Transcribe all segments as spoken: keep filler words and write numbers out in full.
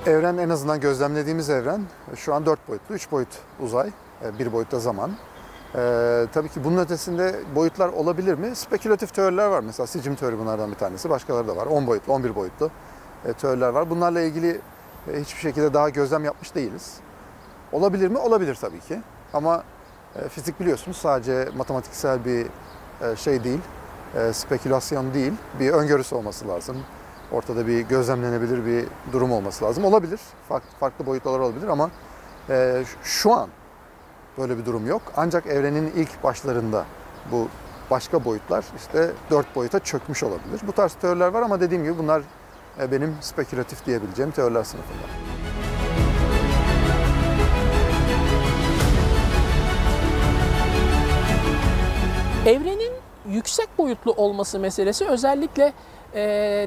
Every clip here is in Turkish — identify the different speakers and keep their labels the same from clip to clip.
Speaker 1: Evren, en azından gözlemlediğimiz evren şu an dört boyutlu, üç boyut uzay, bir boyutta zaman. Ee, tabii ki bunun ötesinde boyutlar olabilir mi? Spekülatif teoriler var. Mesela sicim teori bunlardan bir tanesi. Başkaları da var. on boyutlu, on bir boyutlu e, teoriler var. Bunlarla ilgili e, hiçbir şekilde daha gözlem yapmış değiliz. Olabilir mi? Olabilir tabii ki. Ama e, fizik biliyorsunuz sadece matematiksel bir e, şey değil, e, spekülasyon değil, bir öngörüsü olması lazım. Ortada bir gözlemlenebilir bir durum olması lazım. Olabilir, farklı, farklı boyutlar olabilir ama e, şu an böyle bir durum yok. Ancak evrenin ilk başlarında bu başka boyutlar işte dört boyuta çökmüş olabilir. Bu tarz teoriler var ama dediğim gibi bunlar e, benim spekülatif diyebileceğim teoriler sınıfında.
Speaker 2: Evrenin yüksek boyutlu olması meselesi özellikle e,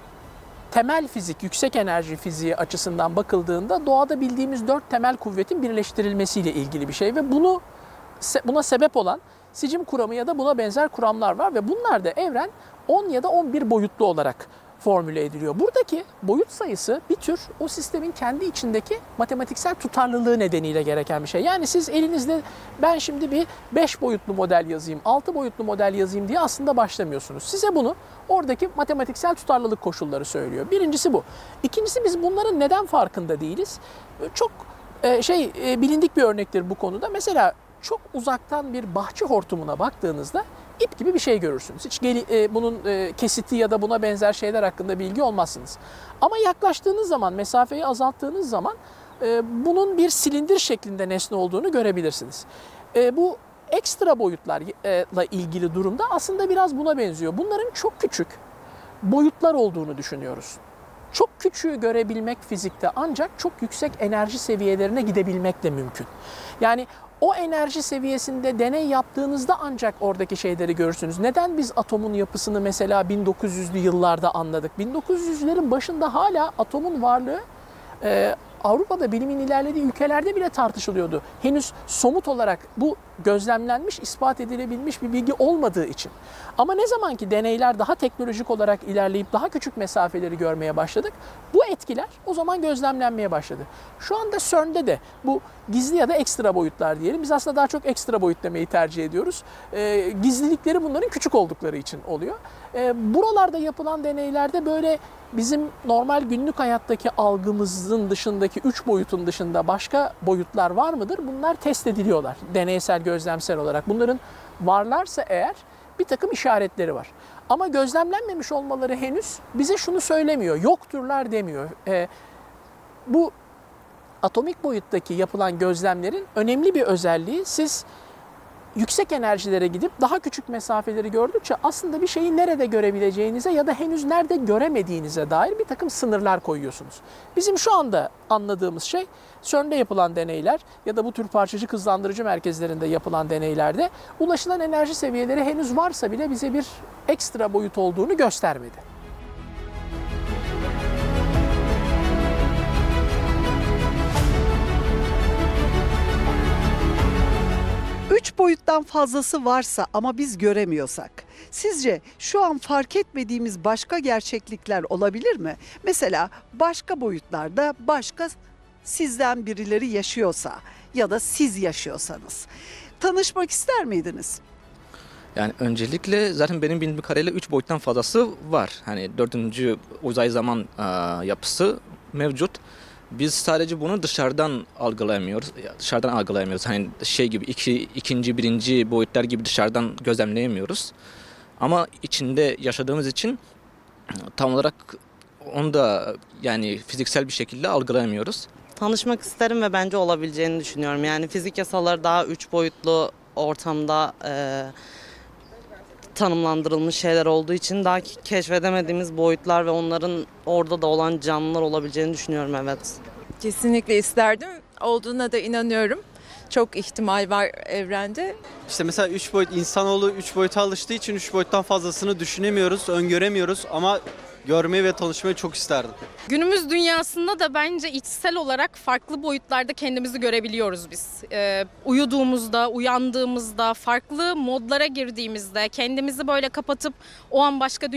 Speaker 2: temel fizik, yüksek enerji fiziği açısından bakıldığında doğada bildiğimiz dört temel kuvvetin birleştirilmesiyle ilgili bir şey ve bunu buna sebep olan sicim kuramı ya da buna benzer kuramlar var ve bunlar da evren on ya da on bir boyutlu olarak formüle ediliyor. Buradaki boyut sayısı bir tür o sistemin kendi içindeki matematiksel tutarlılığı nedeniyle gereken bir şey. Yani siz elinizde ben şimdi bir beş boyutlu model yazayım, altı boyutlu model yazayım diye aslında başlamıyorsunuz. Size bunu oradaki matematiksel tutarlılık koşulları söylüyor. Birincisi bu. İkincisi biz bunların neden farkında değiliz? Çok şey bilindik bir örnektir bu konuda. Mesela çok uzaktan bir bahçe hortumuna baktığınızda ip gibi bir şey görürsünüz. Hiç gel, e, bunun e, kesiti ya da buna benzer şeyler hakkında bilgi olmazsınız. Ama yaklaştığınız zaman, mesafeyi azalttığınız zaman e, bunun bir silindir şeklinde nesne olduğunu görebilirsiniz. E, bu ekstra boyutlarla ilgili durumda aslında biraz buna benziyor. Bunların çok küçük boyutlar olduğunu düşünüyoruz. Çok küçüğü görebilmek fizikte ancak çok yüksek enerji seviyelerine gidebilmekle mümkün. Yani o enerji seviyesinde deney yaptığınızda ancak oradaki şeyleri görürsünüz. Neden biz atomun yapısını mesela bin dokuz yüzlü yıllarda anladık? bin dokuz yüzlerin başında hala atomun varlığı e, Avrupa'da bilimin ilerlediği ülkelerde bile tartışılıyordu. Henüz somut olarak bu gözlemlenmiş, ispat edilebilmiş bir bilgi olmadığı için. Ama ne zaman ki deneyler daha teknolojik olarak ilerleyip daha küçük mesafeleri görmeye başladık, bu etkiler o zaman gözlemlenmeye başladı. Şu anda CERN'de de bu gizli ya da ekstra boyutlar diyelim. Biz aslında daha çok ekstra boyut demeyi tercih ediyoruz. E, gizlilikleri bunların küçük oldukları için oluyor. E, buralarda yapılan deneylerde böyle bizim normal günlük hayattaki algımızın dışındaki üç boyutun dışında başka boyutlar var mıdır? Bunlar test ediliyorlar deneysel, gözlemsel olarak. Bunların varlarsa eğer bir takım işaretleri var. Ama gözlemlenmemiş olmaları henüz bize şunu söylemiyor, yokturlar demiyor. E, bu atomik boyuttaki yapılan gözlemlerin önemli bir özelliği, siz yüksek enerjilere gidip daha küçük mesafeleri gördükçe aslında bir şeyi nerede görebileceğinize ya da henüz nerede göremediğinize dair bir takım sınırlar koyuyorsunuz. Bizim şu anda anladığımız şey CERN'de yapılan deneyler ya da bu tür parçacık hızlandırıcı merkezlerinde yapılan deneylerde ulaşılan enerji seviyeleri henüz varsa bile bize bir ekstra boyut olduğunu göstermedi.
Speaker 3: Üç boyuttan fazlası varsa ama biz göremiyorsak, sizce şu an fark etmediğimiz başka gerçeklikler olabilir mi? Mesela başka boyutlarda başka sizden birileri yaşıyorsa ya da siz yaşıyorsanız tanışmak ister miydiniz?
Speaker 4: Yani öncelikle zaten benim bildiğim kadarıyla üç boyuttan fazlası var. Hani dördüncü uzay zaman e, yapısı mevcut. Biz sadece bunu dışarıdan algılayamıyoruz. Dışarıdan algılayamıyoruz. Hani şey gibi iki, ikinci, birinci boyutlar gibi dışarıdan gözlemleyemiyoruz. Ama içinde yaşadığımız için tam olarak onu da yani fiziksel bir şekilde algılayamıyoruz.
Speaker 5: Tanışmak isterim ve bence olabileceğini düşünüyorum. Yani fizik yasaları daha üç boyutlu ortamda e, tanımlandırılmış şeyler olduğu için daha keşfedemediğimiz boyutlar ve onların orada da olan canlılar olabileceğini düşünüyorum, evet.
Speaker 6: Kesinlikle isterdim. Olduğuna da inanıyorum. Çok ihtimal var evrende.
Speaker 7: İşte mesela üç boyut, insanoğlu üç boyuta alıştığı için üç boyuttan fazlasını düşünemiyoruz, öngöremiyoruz ama görmeyi ve tanışmayı çok isterdim.
Speaker 8: Günümüz dünyasında da bence içsel olarak farklı boyutlarda kendimizi görebiliyoruz biz. Ee, uyuduğumuzda, uyandığımızda, farklı modlara girdiğimizde, kendimizi böyle kapatıp o an başka